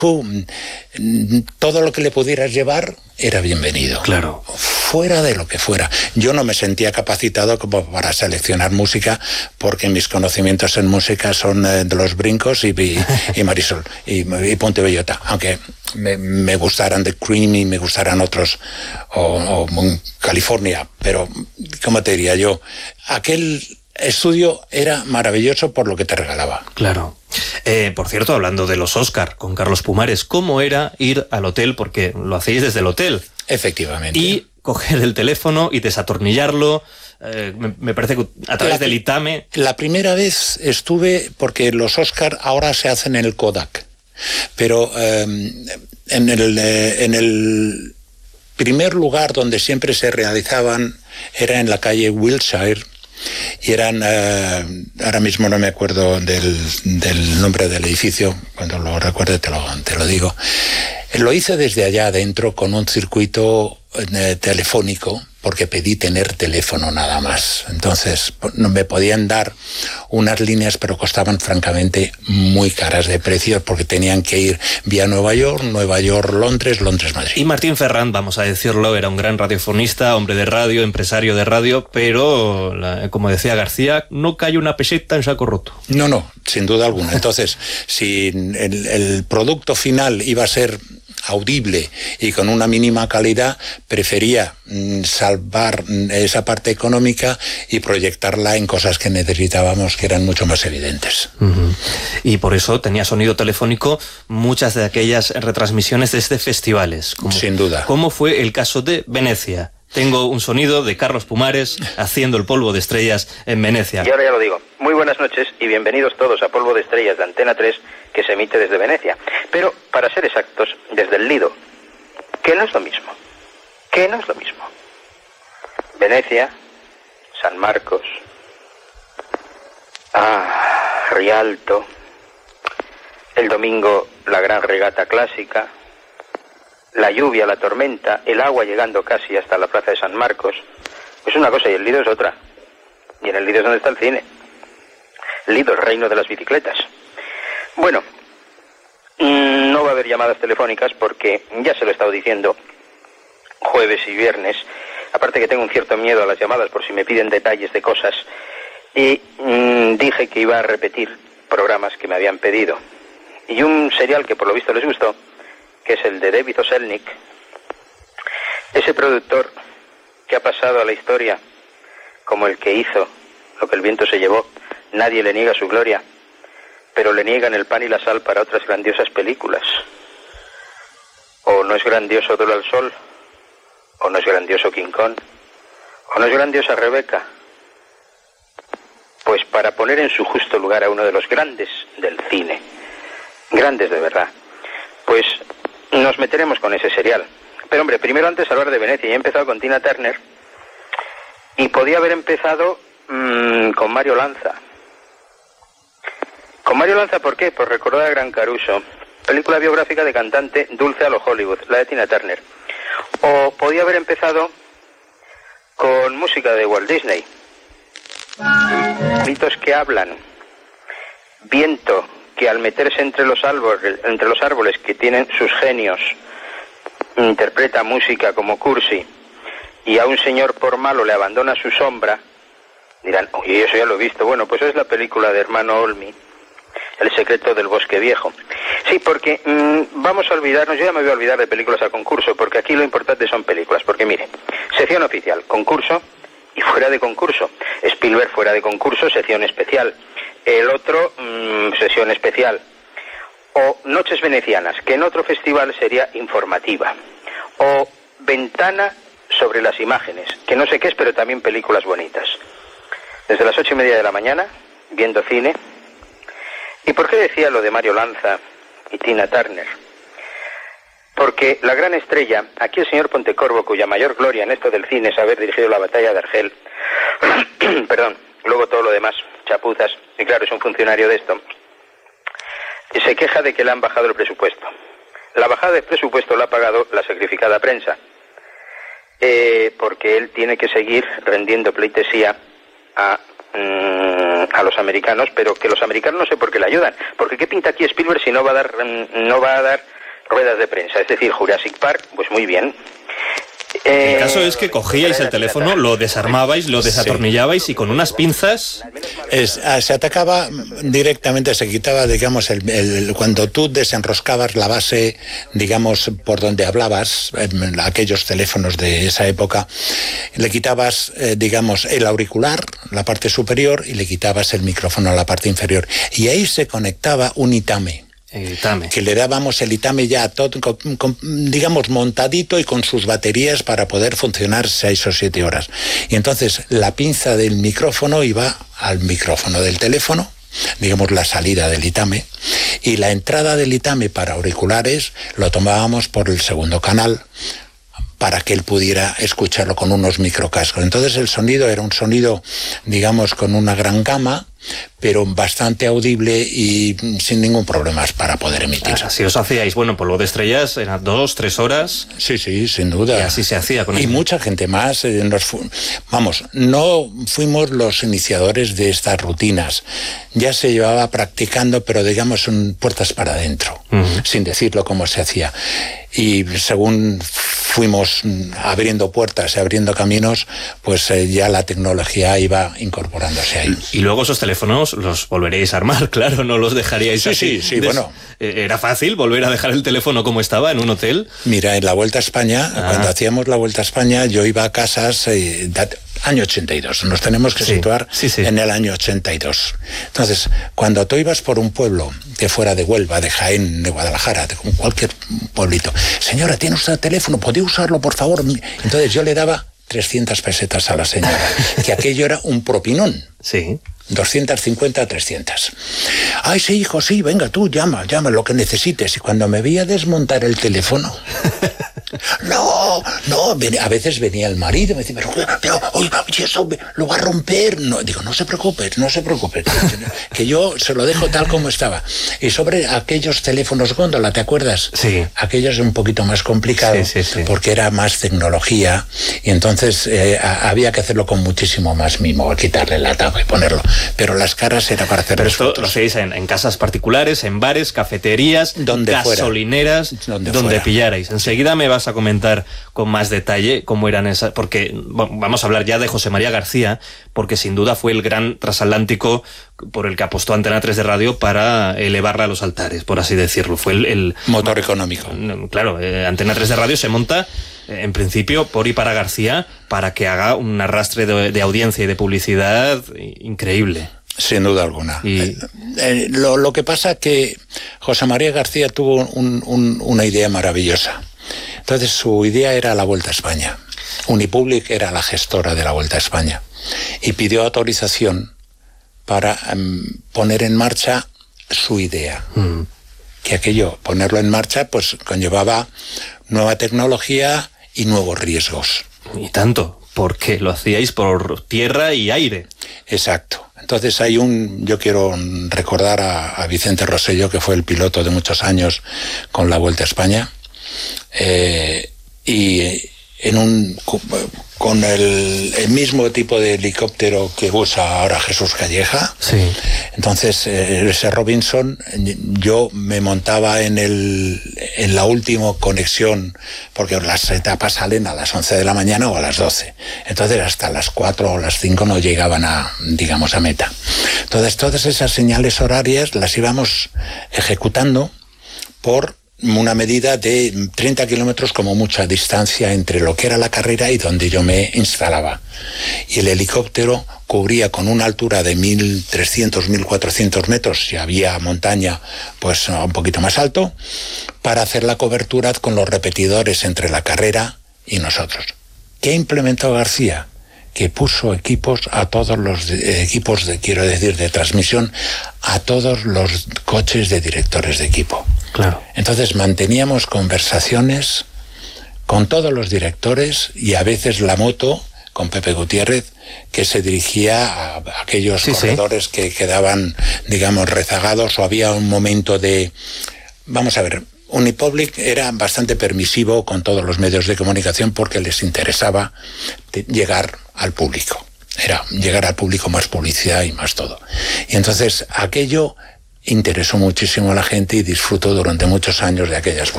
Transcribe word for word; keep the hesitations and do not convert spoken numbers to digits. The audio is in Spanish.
todo lo que le pudieras llevar era bienvenido. Claro. Fuera de lo que fuera. Yo no me sentía capacitado como para seleccionar música, porque mis conocimientos en música son eh, de Los Brincos y, y, y Marisol y, y Ponte Bellota, aunque me, me gustaran The Cream y me gustaran otros, o, o California, pero ¿cómo te diría yo? Aquel estudio era maravilloso por lo que te regalaba. Claro. Eh, por cierto, hablando de los Oscar con Carlos Pumares, ¿cómo era ir al hotel? Porque lo hacéis desde el hotel. Efectivamente. Y coger el teléfono y desatornillarlo, eh, me, me parece que a través la, del ITAME. La primera vez estuve, porque los Oscar ahora se hacen en el Kodak, pero eh, en, el, eh, en el primer lugar donde siempre se realizaban era en la calle Wilshire. Y eran, eh, ahora mismo no me acuerdo del, del nombre del edificio, cuando lo recuerde te lo, te lo digo. Lo hice desde allá adentro con un circuito eh, telefónico, porque pedí tener teléfono nada más. Entonces no me podían dar unas líneas, pero costaban francamente muy caras de precios, porque tenían que ir vía Nueva York, Nueva York, Londres, Londres, Madrid. Y Martín Ferrand, vamos a decirlo, era un gran radiofonista, hombre de radio, empresario de radio, pero, la, como decía García, no cae una peseta en saco roto. No, no, sin duda alguna. Entonces, si el, el producto final iba a ser audible y con una mínima calidad, prefería mm, salvar esa parte económica y proyectarla en cosas que necesitábamos, que eran mucho más evidentes. Uh-huh. Y por eso tenía sonido telefónico muchas de aquellas retransmisiones desde festivales. Como, Sin duda. ¿Cómo fue el caso de Venecia? Tengo un sonido de Carlos Pumares haciendo el Polvo de Estrellas en Venecia. Y ahora ya lo digo. Muy buenas noches y bienvenidos todos a Polvo de Estrellas de Antena tres, que se emite desde Venecia. Pero, para ser exactos, desde el Lido, que no es lo mismo. Que no es lo mismo. Venecia, San Marcos, ah, Rialto, el domingo la gran regata clásica, la lluvia, la tormenta, el agua llegando casi hasta la plaza de San Marcos. Es una cosa y el Lido es otra. Y en el Lido es donde está el cine. Lido, el reino de las bicicletas. Bueno, no va a haber llamadas telefónicas porque ya se lo he estado diciendo jueves y viernes. Aparte que tengo un cierto miedo a las llamadas por si me piden detalles de cosas. Y mmm, dije que iba a repetir programas que me habían pedido. Y un serial que por lo visto les gustó, que es el de David O. Selznick, ese productor que ha pasado a la historia como el que hizo Lo que el viento se llevó. Nadie le niega su gloria, pero le niegan el pan y la sal para otras grandiosas películas. O no es grandioso Duelo al Sol, o no es grandioso King Kong, o no es grandiosa Rebeca. Pues para poner en su justo lugar a uno de los grandes del cine, grandes de verdad, pues nos meteremos con ese serial. Pero hombre, primero antes hablar de Venecia. Y he empezado con Tina Turner, y podía haber empezado mmm, con Mario Lanza. Con Mario Lanza, ¿por qué? Por recordar a Gran Caruso, película biográfica de cantante dulce a lo Hollywood, la de Tina Turner. O podía haber empezado con música de Walt Disney. Gritos que hablan, viento que al meterse entre los árboles, entre los árboles que tienen sus genios, interpreta música como Cursi, y a un señor por malo le abandona su sombra. Dirán, oye, eso ya lo he visto. Bueno, pues es la película de Hermano Olmi, El secreto del bosque viejo. Sí, porque mmm, vamos a olvidarnos, yo ya me voy a olvidar de películas a concurso, porque aquí lo importante son películas. Porque mire, sección oficial, concurso y fuera de concurso. Spielberg fuera de concurso, sección especial. El otro, mmm, sesión especial. O Noches Venecianas, que en otro festival sería informativa. O Ventana sobre las imágenes, que no sé qué es, pero también películas bonitas. Desde las ocho y media de la mañana, viendo cine. ¿Y por qué decía lo de Mario Lanza y Tina Turner? Porque la gran estrella, aquí el señor Pontecorvo, cuya mayor gloria en esto del cine es haber dirigido la batalla de Argel, perdón, luego todo lo demás, chapuzas, y claro, es un funcionario de esto, y se queja de que le han bajado el presupuesto. La bajada de presupuesto la ha pagado la sacrificada prensa, eh, porque él tiene que seguir rendiendo pleitesía a mmm, a los americanos, pero que los americanos no sé por qué le ayudan, porque ¿qué pinta aquí Spielberg si no va a dar, no va a dar ruedas de prensa? Es decir, Jurassic Park, pues muy bien. El caso es que cogíais el teléfono, lo desarmabais, lo desatornillabais y con unas pinzas... Es, se atacaba directamente, se quitaba, digamos, el, el, cuando tú desenroscabas la base, digamos, por donde hablabas, en aquellos teléfonos de esa época, le quitabas, eh, digamos, el auricular, la parte superior, y le quitabas el micrófono a la parte inferior. Y ahí se conectaba un Itame. Itame. Que le dábamos el Itame ya todo, con, con, digamos, montadito y con sus baterías para poder funcionar seis o siete horas. Y entonces la pinza del micrófono iba al micrófono del teléfono, digamos la salida del Itame, y la entrada del Itame para auriculares lo tomábamos por el segundo canal, para que él pudiera escucharlo con unos microcascos. Entonces el sonido era un sonido, digamos, con una gran gama, pero bastante audible y sin ningún problema para poder emitir. Así os hacíais, bueno, polvo de estrellas, eran dos, tres horas. Sí, sí, sin duda. Y así se hacía con Y eso. mucha gente más. Eh, nos fu- Vamos, no fuimos los iniciadores de estas rutinas. Ya se llevaba practicando, pero digamos en puertas para adentro, uh-huh. sin decirlo cómo se hacía. Y según fuimos abriendo puertas y abriendo caminos, pues eh, ya la tecnología iba incorporándose ahí. Y luego esos teléfonos los volveréis a armar, claro, no los dejaríais sí, así. Sí, sí, Des- bueno. ¿Era fácil volver a dejar el teléfono como estaba en un hotel? Mira, en la Vuelta a España, ah. cuando hacíamos la Vuelta a España, yo iba a casas, eh, de, año ochenta y dos, nos tenemos que sí, situar sí, sí. en el año ochenta y dos. Entonces, cuando tú ibas por un pueblo que fuera de Huelva, de Jaén, de Guadalajara, de cualquier pueblito, señora, ¿tiene usted teléfono? ¿Podría usarlo, por favor? Entonces yo le daba trescientas pesetas a la señora, que aquello era un propinón. Sí. doscientas cincuenta, trescientas. Ay, sí, hijo, sí, venga tú, llama, llama, lo que necesites. Y cuando me veía desmontar el teléfono, no, no, a veces venía el marido y me decía, pero, pero oiga, eso lo va a romper. No, digo, no se preocupe, no se preocupe, que yo se lo dejo tal como estaba. Y sobre aquellos teléfonos góndola, ¿te acuerdas? Sí. Aquellos un poquito más complicado, sí, sí, sí. porque era más tecnología y entonces eh, había que hacerlo con muchísimo más mimo, quitarle la tapa y ponerlo. Pero las caras era para hacer. Pero esto lo hacéis en, en casas particulares, en bares, cafeterías, donde gasolineras, fuera. donde, donde fuera. pillarais. Enseguida me vas a comentar con más detalle cómo eran esas, porque bueno, vamos a hablar ya de José María García, porque sin duda fue el gran transatlántico por el que apostó Antena tres de Radio para elevarla a los altares, por así decirlo. Fue el, el motor económico. Claro, eh, Antena tres de Radio se monta eh, en principio por y para García para que haga un arrastre de, de audiencia y de publicidad increíble. Sin duda alguna. Y... Eh, eh, lo, lo que pasa que José María García tuvo un, un, una idea maravillosa. Entonces su idea era la Vuelta a España. Unipublic era la gestora de la Vuelta a España y pidió autorización para um, poner en marcha su idea. Mm. Que aquello, ponerlo en marcha, pues conllevaba nueva tecnología y nuevos riesgos. Y tanto, porque lo hacíais por tierra y aire. Exacto. Entonces hay un, yo quiero recordar a, a Vicente Rosselló, que fue el piloto de muchos años con la Vuelta a España, eh, y en un con el, el mismo tipo de helicóptero que usa ahora Jesús Calleja. Sí. Entonces eh, ese Robinson, yo me montaba en el en la última conexión, porque las etapas salen a las once de la mañana o a las doce. Entonces hasta las cuatro o las cinco no llegaban a, digamos, a meta. Entonces todas esas señales horarias las íbamos ejecutando por una medida de treinta kilómetros como mucha distancia entre lo que era la carrera y donde yo me instalaba. Y el helicóptero cubría con una altura de mil trescientos, mil cuatrocientos metros, si había montaña, pues un poquito más alto, para hacer la cobertura con los repetidores entre la carrera y nosotros. ¿Qué implementó García? Que puso equipos a todos los de, equipos, de, quiero decir, de transmisión, a todos los coches de directores de equipo. Claro. Entonces manteníamos conversaciones con todos los directores y a veces la moto con Pepe Gutiérrez, que se dirigía a aquellos sí, corredores sí. que quedaban, digamos, rezagados, o había un momento de... Vamos a ver, Unipublic era bastante permisivo con todos los medios de comunicación porque les interesaba llegar al público. Era llegar al público, más publicidad y más todo. Y entonces aquello interesó muchísimo a la gente y disfrutó durante muchos años de aquellas bodas.